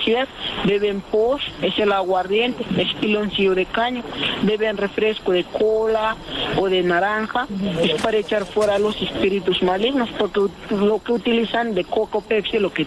necesidad. Beben pos, es el aguardiente, es piloncillo de caña. Beben refresco de cola o de naranja, es para echar fuera los espíritus malignos, porque lo que utilizan de coco, Pepsi, lo que